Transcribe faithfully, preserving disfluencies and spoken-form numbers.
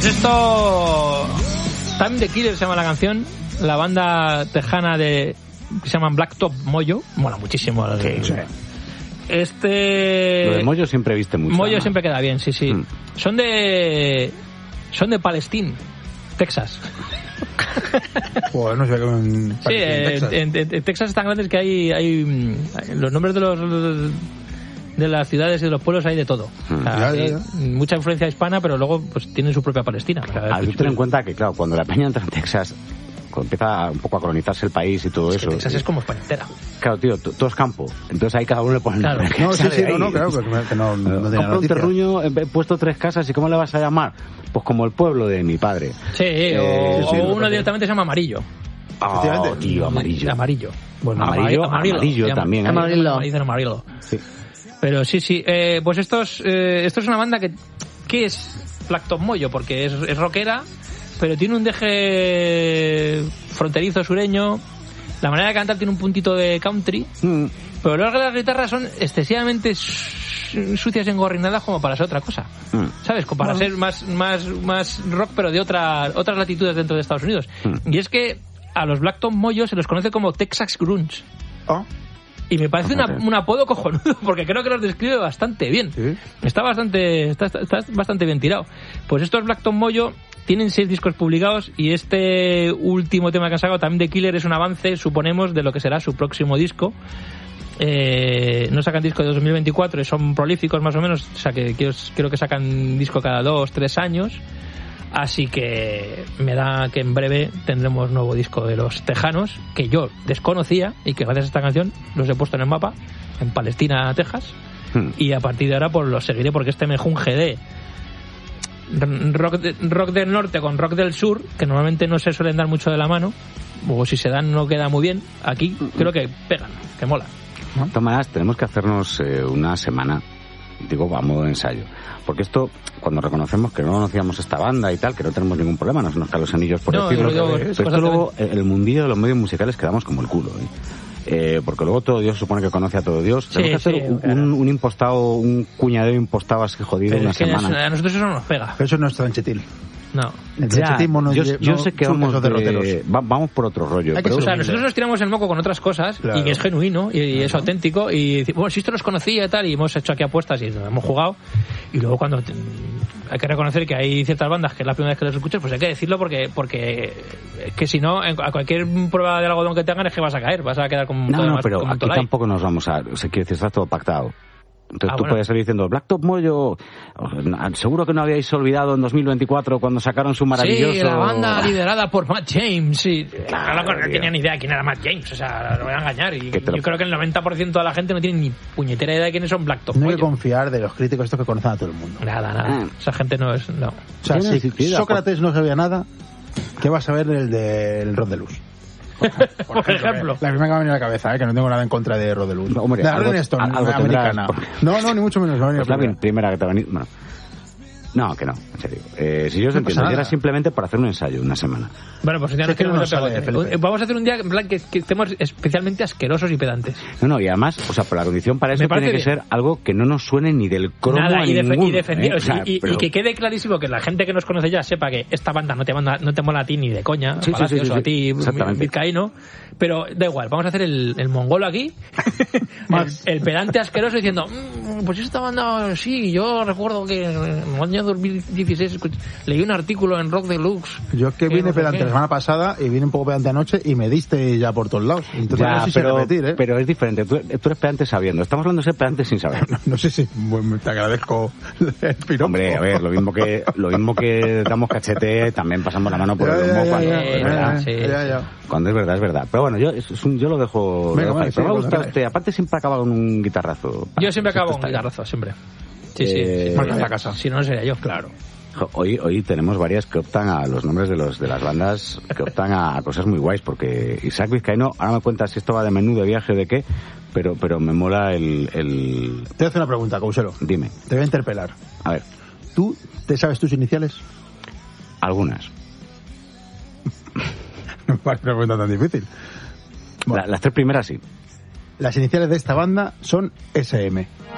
Esto... Time the Killer se llama la canción. La banda tejana de... que se llaman Blacktop Moyo. Mola muchísimo. Sí, sí. Este... Lo de Moyo siempre viste mucho. Moyo ¿no? siempre queda bien, sí, sí. Mm. Son de... Son de Palestine, Texas. Joder, no sé cómo en, sí, en Texas. En, en, en Texas es tan grande que hay, hay... Los nombres de los... de las ciudades y de los pueblos hay de todo. Mm. O sea, ya, ya, ya. Mucha influencia hispana, pero luego pues tienen su propia Palestina. O sea, hay que tener en cuenta que, claro, cuando la peña entra en Texas, cuando empieza un poco a colonizarse el país y todo es eso... Que Texas es como España entera. Claro, tío, todo es campo. Entonces ahí cada uno le pone... Claro. No, sí, sí, no, no, claro, que no, no, no compra un terruño, he puesto tres casas, ¿y cómo le vas a llamar? Pues como el pueblo de mi padre. Sí, eh, o, sí, sí, o uno directamente se llama Amarillo. Oh, tío, amarillo. Amarillo. Bueno, amarillo, amarillo, amarillo también. Amarillo. Dicen amarillo. Sí. Pero sí, sí. Eh, pues estos, eh, esto es una banda que, que es Blacktop Moyo, porque es, es rockera, pero tiene un deje fronterizo sureño. La manera de cantar tiene un puntito de country, mm. pero luego las guitarras son excesivamente sucias y engorrinadas como para ser otra cosa. Mm. ¿Sabes? Como para bueno. ser más, más, más rock, pero de otra, otras latitudes dentro de Estados Unidos. Mm. Y es que a los Blacktop Moyo se los conoce como Texas Grunge. ¿Oh? Y me parece una, un apodo cojonudo, porque creo que los describe bastante bien. ¿Sí? Está bastante está, está, está bastante bien tirado. Pues estos Blacktop Moyo tienen seis discos publicados y este último tema que han sacado, Time the Killer, es un avance, suponemos, de lo que será su próximo disco. Eh, no sacan disco de dos mil veinticuatro y son prolíficos más o menos, o sea que creo que sacan disco cada dos, tres años. Así que me da que en breve tendremos nuevo disco de los tejanos, que yo desconocía y que gracias a esta canción los he puesto en el mapa, en Palestina, Texas. Hmm. Y a partir de ahora pues los seguiré, porque este me junge de rock, de rock del norte con rock del sur, que normalmente no se suelen dar mucho de la mano, o si se dan no queda muy bien. Aquí creo que pegan, que mola. Tomás, tenemos que hacernos eh, una semana, digo, a modo de ensayo. Porque esto, cuando reconocemos que no conocíamos esta banda y tal, que no tenemos ningún problema, no se nos caen los anillos por no, decirlo, digo, pero esto luego, el mundillo de los medios musicales quedamos como el culo, ¿eh? Eh, porque luego todo Dios supone que conoce a todo Dios. Tenemos sí, que hacer sí, un, claro. un, un impostado, un cuñadeo impostado así jodido pero una es que semana. A nosotros eso no nos pega. Pero eso no es tranchetil. No. El tranchetismo no, yo, no, yo sé que vamos, de de, va, vamos por otro rollo. Pero, o sea, nosotros nos tiramos el moco con otras cosas, claro. y que es genuino y, y claro. es auténtico, y bueno, si esto los conocía y tal, y hemos hecho aquí apuestas y nos hemos jugado, y luego cuando te, hay que reconocer que hay ciertas bandas que es la primera vez que las escuchas, pues hay que decirlo, porque porque es que si no, a cualquier prueba de algodón que te hagan es que vas a caer, vas a quedar como no, todo no, más, pero como aquí tampoco nos vamos a, o sea, quiero decir, está todo pactado. Entonces ah, tú bueno. puedes salir diciendo Blacktop Moyo, seguro que no habíais olvidado en dos mil veinticuatro cuando sacaron su maravilloso... Sí, la banda liderada por Matt James, sí. Claro, no, no tenía ni idea de quién era Matt James, o sea, lo voy a engañar. Y yo lo... creo que el noventa por ciento de la gente no tiene ni puñetera idea de quiénes son Blacktop Moyo. No hay que confiar de los críticos estos que conocen a todo el mundo. Nada, nada. Ah. Esa gente no es... no. O sea, si sí, Sócrates no sabía nada, ¿qué vas a ver el del Rod de Luz? Por, por ejemplo, la primera que me ha venido a la cabeza, ¿eh? Que no tengo nada en contra de Rodeluz. No, hombre, de Rolling Stone, americana. No, no, ni mucho menos. No, es la primera. primera que te va a venir. Bueno. No, que no, en serio. Eh, si yo os no entiendo, era simplemente para hacer un ensayo, una semana. Bueno, pues ya nos queremos sale, vamos a hacer un día en plan que, que estemos especialmente asquerosos y pedantes. No, no, y además, o sea, por la condición para eso tiene que bien. ser algo que no nos suene ni del cromo Nada, a y, ningún, y, defendido, ¿eh? O sea, y, pero... y que quede clarísimo que la gente que nos conoce ya sepa que esta banda no te manda, no te mola a ti ni de coña, sí, Palacios, sí, sí, sí, o a ti, vizcaíno, pero da igual, vamos a hacer el, el mongolo aquí, el, el pedante asqueroso diciendo, mmm, pues esta banda, sí, yo recuerdo que en el año dos mil dieciséis leí un artículo en Rock Deluxe. Yo es que, que vine no pedante la semana pasada y vine un poco pedante anoche y me diste ya por todos lados. Entonces ya, no sé pero, si repetir, ¿eh? pero es diferente. Tú, tú eres pedante sabiendo. Estamos hablando de ser pedante sin saber. No, no sé si bueno, te agradezco el piropo. Hombre, a ver, lo mismo que lo mismo que damos cachete, también pasamos la mano por ya, el lomo cuando, ya, es verdad, sí. ya, ya. cuando es verdad, es verdad. Pero bueno, yo, es un, yo lo dejo. Venga, lo dejo vale, ahí. sí, Pero me pues, gusta vale. usted. Aparte siempre acaba con un guitarrazo. Yo siempre acabo con un guitarrazo, siempre. Sí, eh, sí. sí marca la casa. Si no, no sería yo, claro. Hoy, hoy tenemos varias que optan a los nombres de los de las bandas, que optan a, a cosas muy guays, porque Isaac Vizcaíno, ahora me cuentas si esto va de menú, de viaje, de qué, pero pero me mola el... el... Te voy a hacer una pregunta, Couselo. Dime. Te voy a interpelar. A ver. ¿Tú te sabes tus iniciales? Algunas. No me parece una pregunta tan difícil. Bueno, la, las tres primeras sí. Las iniciales de esta banda son S M.